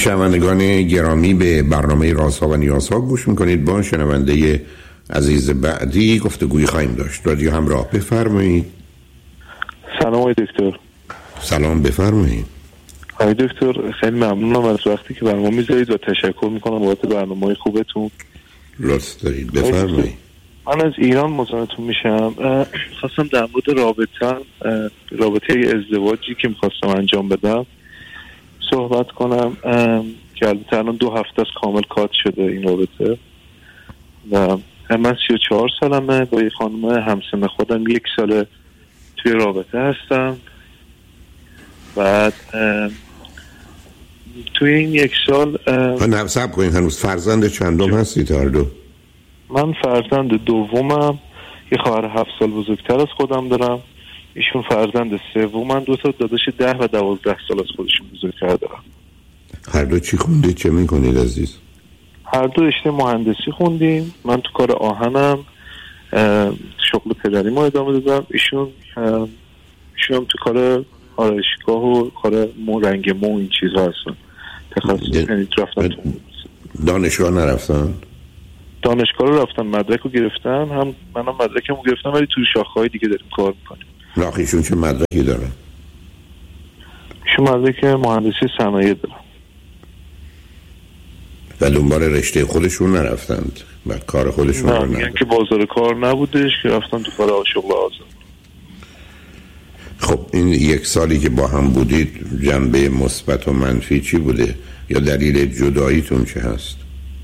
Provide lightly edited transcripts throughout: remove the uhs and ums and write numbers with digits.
شنوندگان گرامی، به برنامه رازها و نیازها گوش میکنید. با شنونده عزیز بعدی گفتگوی خواهیم داشت. رادیو همراه، بفرمایید. سلام آقای دکتر. سلام، بفرمایید. آقای دکتر خیلی ممنونم از وقتی که برنامه میذارید و تشکر میکنم بابت برنامه‌های خوبتون. لطف دارید، بفرمایید. من از ایران مزاحمتون میشم. خواستم در مورد رابطه ازدواجی که میخواستم انجام بدم صحبت کنم که البته الان 2 هفته از کامل کات شده این رابطه و من 34 سالمه، با یه خانم همسن خودم 1 سال توی رابطه هستم. بعد توی این 1 سال نه صبر کنید، هنوز فرزند چندم هستید هر دو؟ من فرزند دومم، یه خواهر 7 سال بزرگتر از خودم دارم. ایشون فرزند سومن، 2 تا داداش 10 و 12 سال از خودشون بزرگتر دارم. هر دو چی خوندید؟ چه میکنید عزیز؟ هر دو رشته مهندسی خوندیم. من تو کار آهنم شغل پدری ما ادامه دادم. ایشون هم تو کار آرایشگاه و کار رنگ مو این چیزها هستن. تخصص یعنی رفتن دانشگاه نرفتن؟ دانشگاه رو رفتن، مدرک رو گرفتن. هم منم مدرکمو گرفتم، ولی تو شاخه‌های دیگه داریم کار میکنیم. نه ایشون چه مدرکی دارن؟ ایشون مدرک مهندسی صنایع دارن. و دنبال رشته خودشون نرفتند و کار خودشون رو نه، که بازار کار نبودش که رفتن تو کار شغل آزاد. خب این 1 سالی که با هم بودید جنبه مثبت و منفی چی بوده یا دلیل جداییتون چه هست؟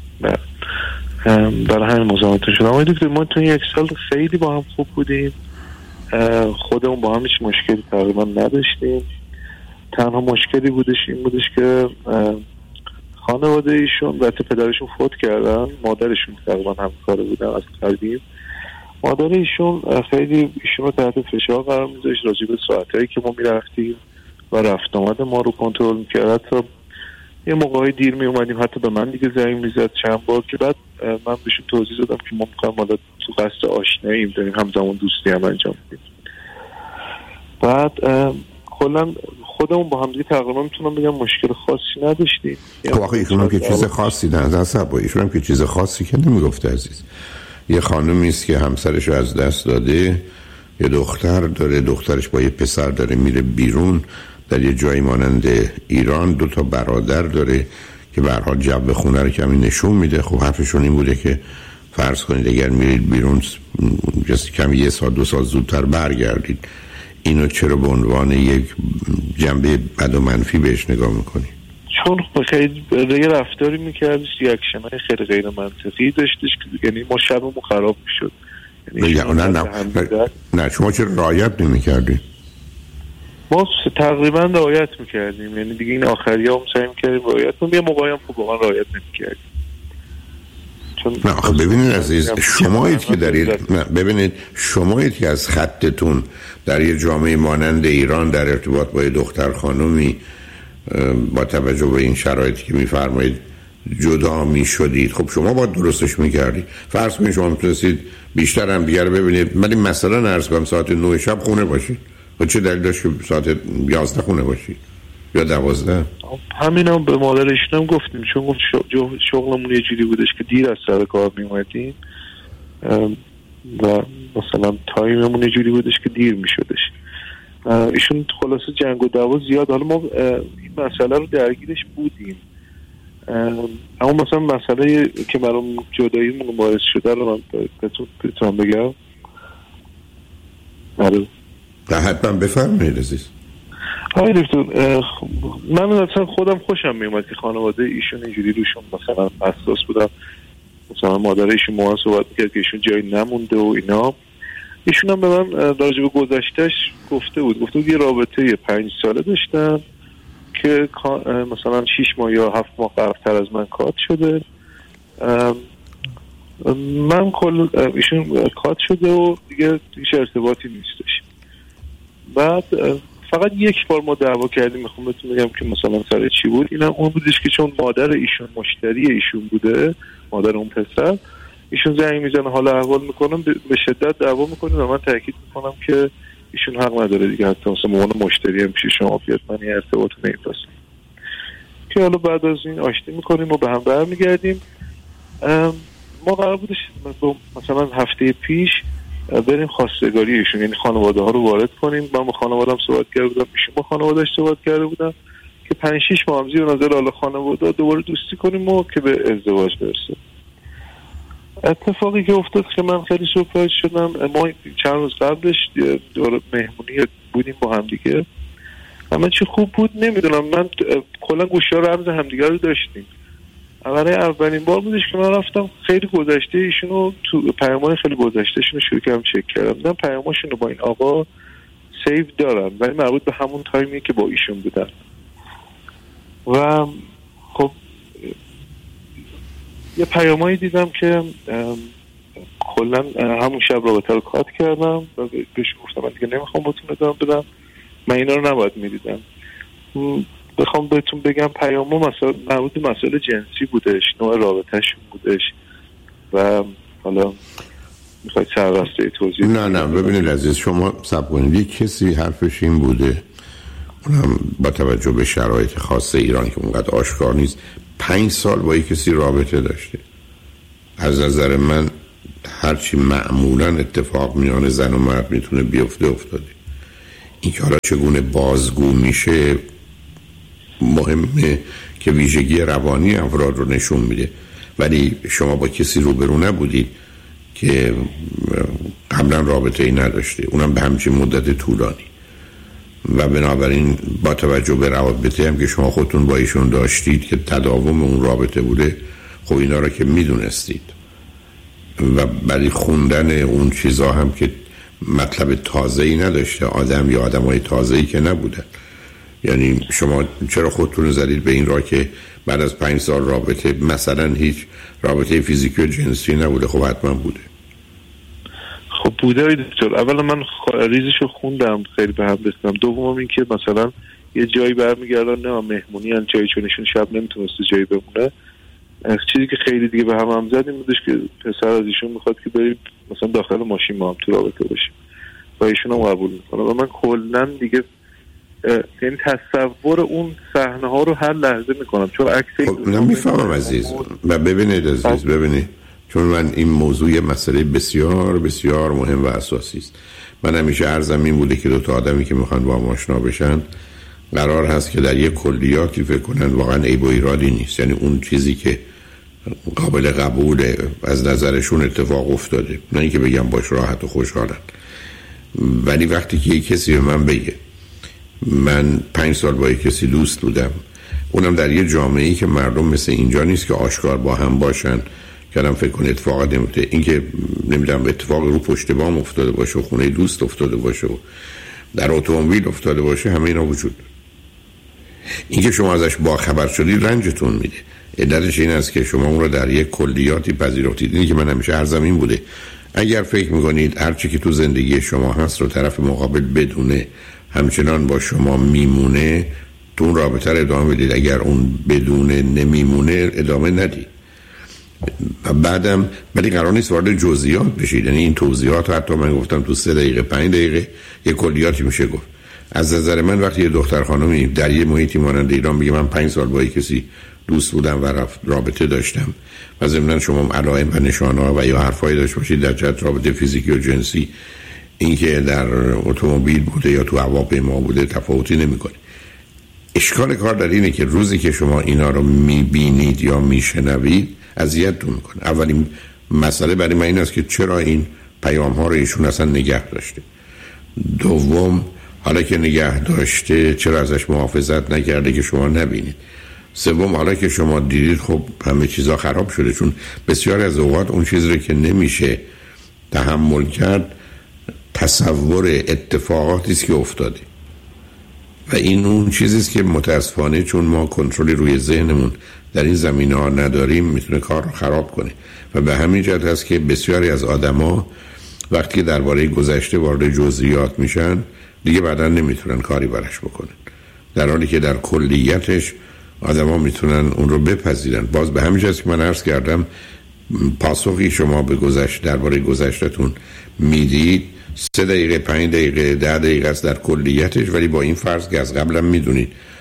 برای همین مزاحمتون شدم. آقای دکتر ما تو 1 سال خیلی با هم خوب بودیم، خودمون با هم هیچ مشکلی تقریبا نداشتیم. تنها مشکلی بودش این بودش که خانواده ایشون و پدرشون فوت کردن. مادرشون تقریبا همکاره بودن از قدیم. مادر ایشون خیلی ایشون رو تحت فشار قرار میذاشت راجع به ساعتایی که ما میرفتیم و رفت آمد ما رو کنترل میکرد. حتی یه موقعی دیر میومدیم، حتی به من دیگه زنگ میزد چند بار که بعد من بهشون توضیح دادم که ما میخوایم حالا تو قصد آشناییم داریم، همزمان دوستی هم انجام بدیم. بعد کلا خودمون با هم دیگه تقریبا میتونم بگم مشکل خاصی نداشتیم. خب آخه ایشون هم که چیز خاصی نه، ایشون هم که چیز خاصی که نمیگفته عزیز. یه خانومی است که همسرش رو از دست داده، یه دختر داره، دخترش با یه پسر داره میره بیرون در یه جایی مانند ایران. 2 تا برادر داره که به هر حال جو خونه رو کمی نشون میده. خب حرفشون این بوده که فرض کنید اگر میرید بیرون کمی 1 سال 2 سال زودتر برگردید. اینو چرا به عنوان یک جنبه بد و منفی بهش نگاه میکنید؟ چون خیلی یه رفتاری میکردش، ریاکشن‌های خیلی غیر منطقی داشتش که یعنی ما شبمون خراب میشد. نه شما چرا رعایت نمیکردید؟ ما تقریبا رعایت میکردیم، یعنی دیگه این آخری ها هم سعی میکردیم رعایت کنیم. یه موقعی هم خب واقعا رعایت نمیکردیم. نه آخه ببینید عزیز، شمایید که ببینید شمایید که از خطتون در یه جامعه مانند ایران در ارتباط با یه دختر خانومی با توجه به این شرایطی که میفرمایید جدا میشدید. خب شما باید درستش میکردید. فرض کنید شما میتونستید بیشتر هم دیگر ببینید، ولی مثلا عرض کنم ساعت 9 شب خونه باشید. و چه دلیل داشت که ساعت 11 خونه باشید یا 12؟ همینو به مادرش هم گفتیم، چون گفت شغلمون یه جوری بودش که دیر از سر کار میومدیم و مثلا تایممون یه جوری بودش که دیر میشدش. ایشون خلاصه جنگ و دعوا زیاد. حالا ما این مسئله رو درگیرش بودیم، اما مثلا مسئله که برام جداییمون باعث شده رو من بهتون بگم. حتما بفرمایید عزیز. آقای دکتر من اصلا خودم خوشم میومد که خانواده ایشون اینجوری روشون مثلا حساس بودن. مثلا مادر ایشون ما صحبت میکرد که ایشون جایی نمونده و اینا. ایشون هم به من راجع به گذشتهش گفته بود یه رابطه 5 ساله داشتن که مثلا 6 ماه یا 7 ماه قبل‌تر از من کات شده. من ایشون کات شده و دیگه هیچ ارتباطی نیستش. بعد فقط 1 بار ما دعوا کردیم. میخوام بهتون بگم که مثلا سر چی بود. اینم اون بودش که چون مادر ایشون مشتری ایشون بوده، مادر اون پسر، ایشون زنگ میزنه حالا احوال میکنم، به شدت دعوا میکنه و من تاکید میکنم که ایشون حق نداره دیگه حتی مثلا عنوان مشتری هم پیش شما بیاد من این ارتباط نمیپسندم. که حالا بعد از این آشتی میکنیم و به هم برمیگردیم. ما قرار بودش مثلا هفته پیش بریم خواستگاری ایشون، یعنی خانواده ها رو وارد کنیم. من با خانواده‌ام صحبت کرده بودم، ایشون با خانواده‌اش صحبت کرده بودم که 5-6 ماه هم زیر نظر حالا خانواده دوباره دوستی کنیم و که به ازدواج برسه. اتفاقی که افتاد که من خیلی سورپرایز شدم. ما چند روز قبلش دوباره مهمونی بودیم با هم دیگه، همه چی خوب بود. نمیدونم، من کلا گوشی‌ها رمز همدیگه رو داشتیم. برای اولین بار بودش که من رفتم خیلی گذشته ایشونو، تو پیام‌های خیلی گذشتهشون رو شروع کردم چک کردم. دیدم پیام‌هاشون رو با این آقا سیو دارم ولی مربوط به همون تایمی که با ایشون بودن. و خب یه پیامایی دیدم که کلا همون شب رابطه رو کات کردم و بهش گفتم من دیگه نمیخوام باتون ادامه بدم، من اینا رو نباید میدیدم. بخوام بهتون بگم پیامو مثلا مربوط به مسائل جنسی بودش، نوع رابطه‌شون بودش و حالا میخواید سرراسته توضیح؟ نه ببینید عزیز، شما صبر کنید. کسی حرفش این بوده، اونم با توجه به شرایط خاص ایران که اونقدر آشکار نیست، 5 سال با یک کسی رابطه داشته. از نظر من هرچی معمولا اتفاق میان زن و مرد میتونه بیفته افتاده. این که حالا چگونه بازگو میشه مهمه که ویژگی روانی افراد رو نشون میده، ولی شما با کسی روبرو نبودید که قبلا رابطه ای نداشته، اونم به همچین مدت طولانی، و بنابراین با توجه به روابطی هم که شما خودتون با ایشون داشتید که تداوم اون رابطه بوده، خب اینا رو که میدونستید و برای خوندن اون چیزا هم که مطلب تازه‌ای نداشته، آدم یا آدمای تازه‌ای که نبودن. یعنی شما چرا خودتون رو زدید به این راه که بعد از 5 سال رابطه مثلا هیچ رابطه فیزیکی و جنسی نبوده؟ خب حتما بوده. خب بوده دکتر. اولا من ریزشو خوندم، خیلی به هم رسیدم. دوم این که مثلا یه جایی برمیگردن نه مهمونی ان جایی چونشون شب نمیتونسته جایی بمونه. چیزی که خیلی دیگه به هم زد این بودش که پسر از ایشون میخواد که بریم مثلا داخل ماشین ما هم تو رابطه باشیم و ایشون هم قبول میکنه و من کلا دیگه یعنی تصور اون صحنه ها رو هر لحظه میکنم چون عکس نمیفهمم عزیز. و ببینید عزیز، ببینید چون من این موضوع مسئله بسیار بسیار مهم و اساسی است. من همیشه عرضم این بوده که 2 تا آدمی که میخوان با هم آشنا بشن قرار هست که در یک کلیاتی فکر کنن واقعا عیب و ایرادی نیست، یعنی اون چیزی که قابل قبوله از نظرشون اتفاق افتاده، نه اینکه بگم باش راحت و خوشحالن. ولی وقتی که یک کسی به من بگه من 5 سال با یک کسی دوست بودم، اونم در یه جامعه‌ای که مردم مثل اینجا نیست که آشکار با هم باشن، کردم فکر کنه اتفاقات نمیفته، این که نمیدونم اتفاق رو پشت بام افتاده باشه و خونه دوست افتاده باشه و در اتومبیل افتاده باشه، همه اینا وجود داره. این که شما ازش باخبر شدید رنجتون میده. علتش این است که شما اون رو در یک کلیاتی پذیرفتید. اینی که من همیشه عرضم این بوده، اگر فکر میکنید هر چی که تو زندگی شما هست رو طرف مقابل بدونه همچنان با شما میمونه، تو اون رابطه رو ادامه بدید. اگر اون بدونه نمیمونه ادامه ندید. و بعدم ولی قرار نیست وارد جزئیات بشید، یعنی این توضیحات حتی من گفتم تو 3 دقیقه 5 دقیقه یک کلیاتی میشه گفت. از نظر من وقتی یه دختر خانمی در یه محیطی مانند ایران میگه من 5 سال با کسی دوست بودم و رابطه داشتم و ضمن شما علائم و نشانه‌ها و یا حرفایی داشت باشید در جهت رابطه فیزیکی و جنسی، اینکه در اتومبیل بوده یا تو هواپیما بوده تفاوتی نمیکنه. اشکال کار در اینه که روزی که شما اینا رو میبینید یا میشنوید اذیتتون میکنه. اولین مسئله برای من این است که چرا این پیام ها رو ایشون اصلا نگه داشته. دوم، حالا که نگه داشته چرا ازش محافظت نکرده که شما نبینید. سوم، حالا که شما دیدید خب همه چیزا خراب شده، چون بسیار از اوقات اون چیزی که نمیشه تحمل کرد تصور اتفاقاتی است که افتاده و این اون چیزیست که متاسفانه چون ما کنترلی روی ذهنمون در این زمینه‌ها نداریم میتونه کار رو خراب کنه و به همین جهت هست که بسیاری از آدما وقتی درباره گذشته وارد جزئیات میشن دیگه بعداً نمیتونن کاری براش بکنن، در حالی که در کلیتش آدما میتونن اون رو بپذیرن. باز به همین جهت که من عرض کردم پاسخی شما به گذشته درباره گذشته‌تون میدید 3 دقیقه 5 دقیقه 10 دقیقه است در کلیتش، ولی با این فرض که از قبلم میدونید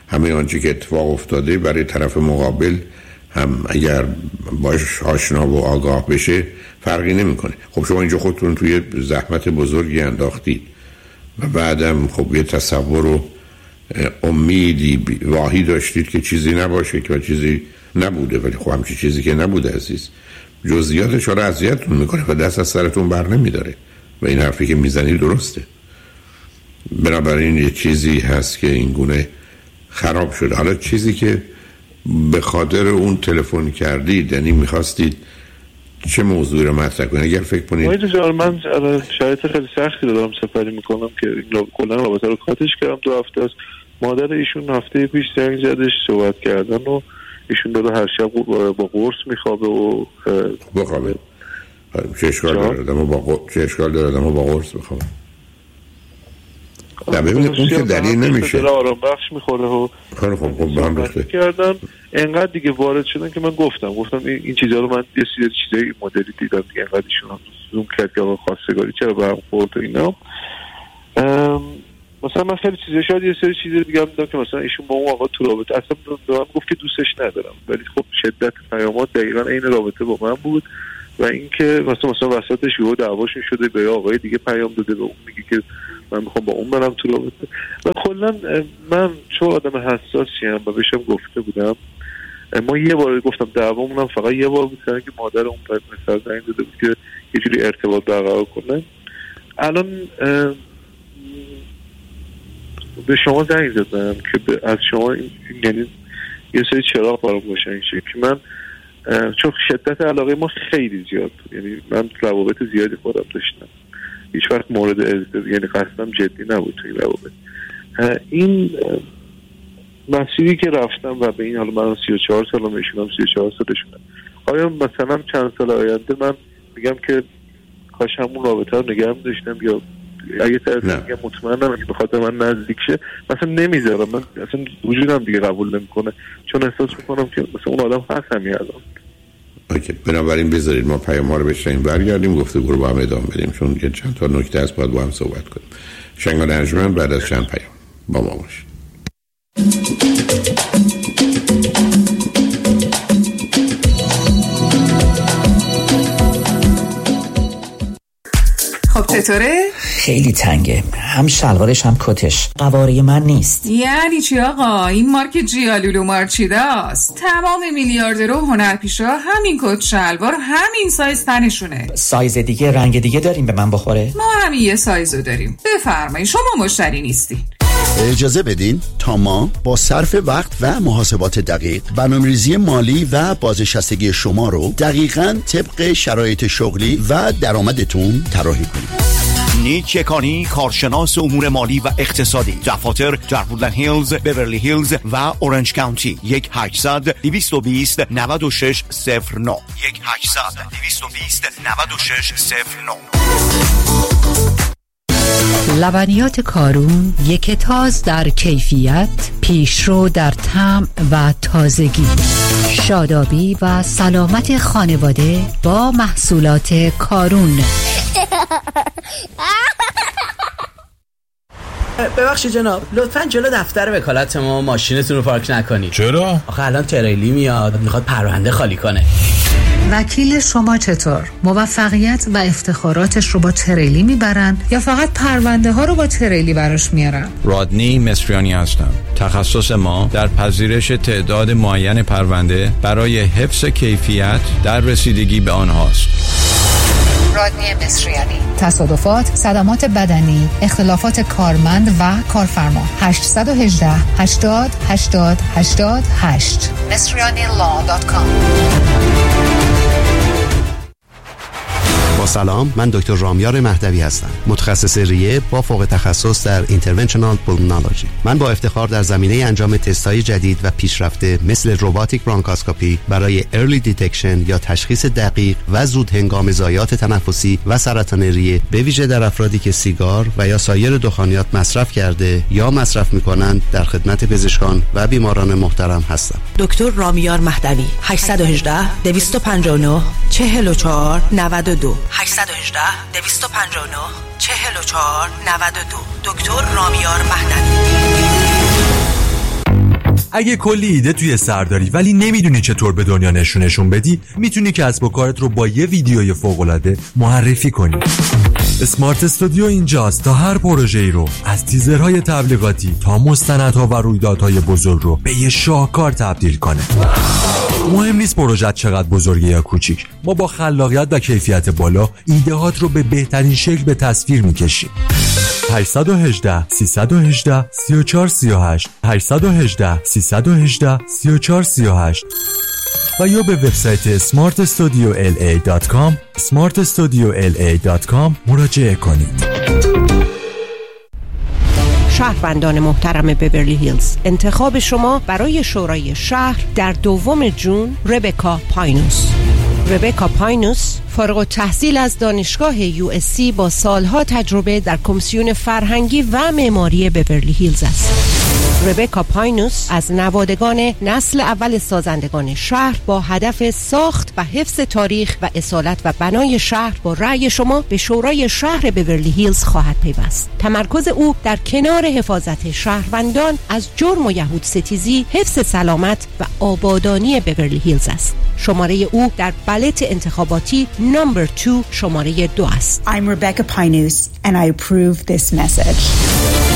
همه آنچه که اتفاق افتاده برای طرف مقابل هم اگر باش آشنا و آگاه بشه فرقی نمیکنه. خب شما اینجا خودتون توی زحمت بزرگی انداختید و بعدم خب یه تصور و امیدی واهی داشتید که چیزی نباشه که چیزی نبوده، ولی خب همچی چیزی که نبوده عزیز، جزئیاتش رو اذیتتون میکنه و دست از سرتون بر نمیداره و این حرفی که میزنی درسته. بنابراین یه چیزی هست که این گونه خراب شده. حالا چیزی که به خاطر اون تلفن کردید، یعنی میخواستید چه موضوعی رو مطرح کنید؟ اگر فکر کنید من شرایط خیلی سختی دارم سفری میکنم که کلا رابطه رو کاتش کردم 2 هفته است. مادر ایشون هفته پیش زنگ زدش صحبت کردن و ایشون داره هر شب با قرص میخوابه و بخوابه. چه اشکال داره آدم با قرص بخوابه؟ نه ببینید اون که دلیل نمیشه. داره آرام بخش میخوره و خب با هم ریخته کردن. انقدر دیگه وارد شدن که من گفتم این چیزا رو من یه چیزای مدلی دیدم دیگه، انقدر ایشون زوم کرد که آقا خواستگاری چرا به هم خورد و اینا. مثلا من خیلی چیزا شاید یه سری چیز دیگه هم دیدم که مثلا ایشون با اون آقا تو رابطه اصلا به من گفت که دوستش ندارم، ولی خب شدت پیامات دقیقاً عین رابطه با من بود و اینکه مثلا وسطش یهو دعواشون شده به آقای دیگه پیام داده به اون میگه که من میخوام با اون برم تو رابطه. و کلا من چون آدم حساسی ام و بهشم گفته بودم، ما یه بار گفتم دعوامون هم فقط یه بار بود که مادر اون پسر زنگ داده بود که یه جوری ارتباط برقرار کنه. الان به شما زنگ زدم که از شما یعنی یه سری چراغ برام روشن شه که من چون شدت علاقه ما خیلی زیاد بود، یعنی من روابط زیادی خودم داشتم، هیچ وقت مورد یعنی قصدم جدی نبود توی روابط. این مسیری که رفتم و به این حالا من 34 سالم ایشونم 34 سالشونم، آیا مثلا چند سال آینده من میگم که کاش همون رابطه رو نگه داشتم یا اگه طرف میگم مطمئنم که بخاطر من نزدیک شه مثلا نمیذارم، من اصلا وجودم دیگه قبول نمیکنه چون احساس میکنم که مثلا اون آدم هست همین الان. اوکی، بنابراین بذارید ما پیام‌ها رو بشنویم برگردیم گفتگو رو با هم ادامه بدیم چون یه چند تا نکته است باید با هم صحبت کنیم. شنگان ارجمند بعد از چند پیام با ما باشید. خب چطوره؟ خیلی تنگه، هم شلوارش هم کتش قواره من نیست. یعنی چی آقا؟ این مارک جیالولو مارچیداست. تمام میلیاردرها و هنرپیشا همین کت شلوار همین سایز تنشونه. سایز دیگه رنگ دیگه داریم به من بخوره؟ ما همین یه سایزو داریم. بفرمایید شما مشتری نیستین. اجازه بدین تا ما با صرف وقت و محاسبات دقیق برنامه‌ریزی مالی و بازنشستگی شما رو دقیقاً طبق شرایط شغلی و درآمدتون طراحی کنیم. نیک یکانی، کارشناس امور مالی و اقتصادی، دفاتر در وودلند هیلز، بیورلی هیلز و اورنج کانتی. 1-800-220-9609 1-800-220-9609. لبنیات کارون یک تاز در کیفیت، پیشرو در طعم و تازگی، شادابی و سلامت خانواده با محصولات کارون. ببخشید جناب، لطفاً جلو دفتر وکالت ما ماشینتون رو پارک نکنید. چرا؟ آخه الان تریلی میاد میخواد پرونده خالی کنه. وکیل شما چطور؟ موفقیت و افتخاراتش رو با تریلی میبرن یا فقط پرونده ها رو با تریلی براش میارن؟ رادنی مصریانی هستم. تخصص ما در پذیرش تعداد معین پرونده برای حفظ کیفیت در رسیدگی به آنهاست. رادنی مصریانی. تصادفات، صدمات بدنی، اختلافات کارمند و کارفرما. 818 80 80 88 مصریanilaw.com. با سلام، من دکتر رامیار مهدوی هستم، متخصص ریه با فوق تخصص در اینترونشنال پولمونولوژی. من با افتخار در زمینه انجام تست‌های جدید و پیشرفته مثل روباتیک برانکاسکوپی برای ارلی دیتکشن یا تشخیص دقیق و زود هنگام ضایعات تنفسی و سرطان ریه به ویژه در افرادی که سیگار و یا سایر دخانیات مصرف کرده یا مصرف می‌کنند در خدمت پزشکان و بیماران محترم هستم. دکتر رامیار مهدوی. 818 259 44 92 818 259 44 92. دکتر رامیار مهدوی. اگه کلی ایده توی سر داری ولی نمیدونی چطور به دنیا نشون بدی، میتونی کسب و کارت رو با یه ویدیوی فوق‌العاده معرفی کنی. اسمارت استودیو اینجاست تا هر پروژه‌ای رو از تیزرهای تبلیغاتی تا مستندها و رویدادهای بزرگ رو به یه شاهکار تبدیل کنه. مهم نیست پروژه چقدر بزرگه یا کوچیک، ما با خلاقیت و کیفیت بالا ایده‌هات رو به بهترین شکل به تصویر می‌کشیم. 818 318 3438 818 318 3438 و یا به وبسایت smartstudiola.com smartstudiola.com مراجعه کنید. شهروندان محترم بیورلی هیلز، انتخاب شما برای شورای شهر در 2 جون ربکا پاینوس. ربکا پاینوس فارغ التحصیل از دانشگاه USC با سالها تجربه در کمیسیون فرهنگی و معماری بیورلی هیلز است. ربکا پاینوس از نوادگان نسل اول سازندگان شهر با هدف ساخت و حفظ تاریخ و اصالت و بنای شهر با رأی شما به شورای شهر بیورلی هیلز خواهد پیوست. تمرکز او در کنار حفاظت شهروندان از جرم و یهود ستیزی، حفظ سلامت و آبادانی بیورلی هیلز است. شماره او در بالت انتخاباتی نمبر 2 شماره 2 است. I'm Rebecca Pinus and I approve this message.